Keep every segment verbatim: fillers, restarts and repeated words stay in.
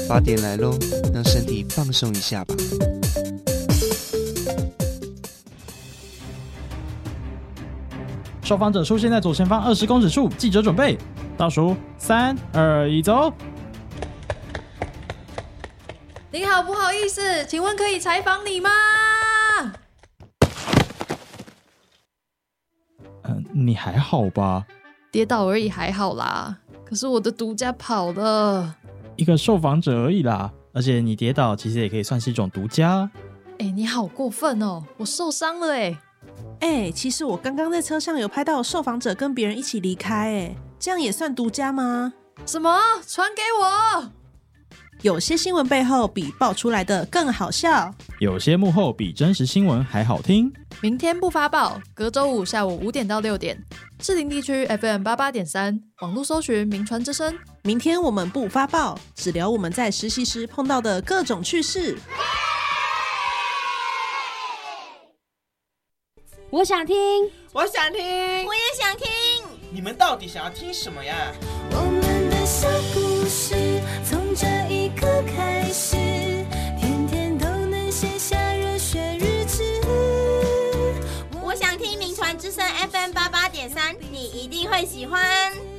八点来咯，让身体放松一下吧。 受访者出现在左前方二十公尺处，记者准备倒数三二一走。 您好，不好意思，请问可以采访你吗？ 嗯、呃，你还好吧？ 跌倒而已，还好啦。可是我的独家跑了。 一个受访者而已啦，而且你跌倒其实也可以算是一种独家。 哎、欸，你好过分哦！我受伤了哎。 哎、欸，其实我刚刚在车上有拍到受访者跟别人一起离开，哎，这样也算独家吗？ 什么？传给我！ 有些新闻背后比爆出来的更好笑， 有些幕后比真实新闻还好听。 明天不发报，隔周五下午五点到六点，士林地区 F M 八八点三，网络搜寻名传之声。 明天我们不发报，只聊我们在实习时碰到的各种趣事。 我想听， 我想听， 我也想听。 你们到底想要听什么呀？ 我们的小故事从这一刻开始，天天都能写下热血日志。 我想听名传之声 F M 八八点三，你一定会喜欢。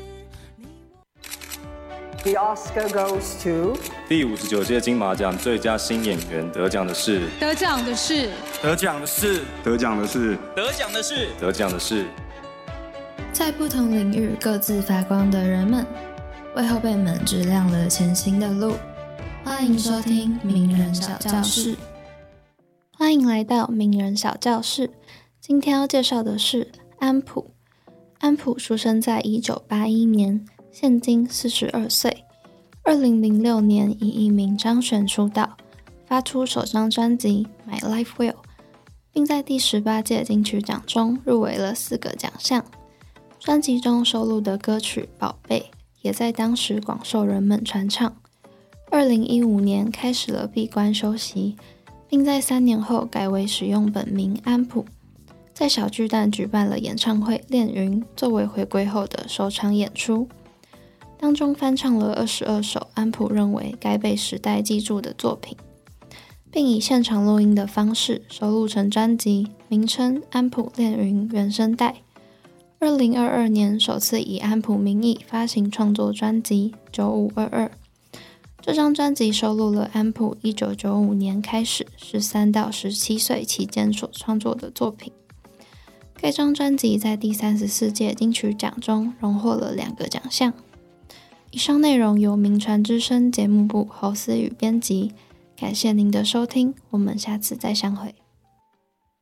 The Oscar goes to 第五十九届金马奖最佳新演员得奖的是得奖的是得奖的是得奖的是得奖的是得奖的是在不同领域各自发光的人们，为后辈们指亮了前行的路。欢迎收听名人小教室。欢迎来到名人小教室。今天要介绍的是安普。安普出生在一九八一年，现今四十二岁。二零零六年以艺名张悬出道，发出首张专辑《My Life Will》，并在第十八届金曲奖中入围了四个奖项。专辑中收录的歌曲《宝贝》也在当时广受人们传唱。二零一五年开始了闭关休息，并在三年后改为使用本名安普，在小巨蛋举办了演唱会《恋云》作为回归后的首场演出，当中翻唱了二十二首安普认为该被时代记住的作品，并以现场录音的方式收录成专辑，名称《安普恋云原声带》。二零二二年首次以安普名义发行创作专辑《九五二二》，这张专辑收录了安普一九九五年开始十三到十七岁期间所创作的作品。该张专辑在第三十四届金曲奖中荣获了两个奖项。以上内容由名传之声节目部侯思雨编辑，感谢您的收听，我们下次再相会。